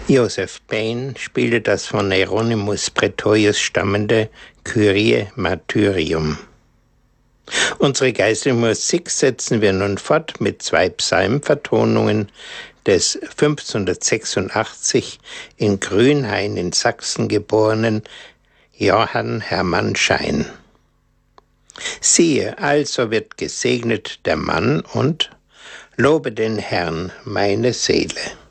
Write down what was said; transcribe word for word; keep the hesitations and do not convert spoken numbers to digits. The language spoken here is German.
Joseph Bain spielte das von Hieronymus Praetorius stammende Kyrie Martyrium. Unsere geistliche Musik setzen wir nun fort mit zwei Psalmvertonungen des fünfzehnhundertsechsundachtzig in Grünhain in Sachsen geborenen Johann Hermann Schein. Siehe, also wird gesegnet der Mann und lobe den Herrn, meine Seele.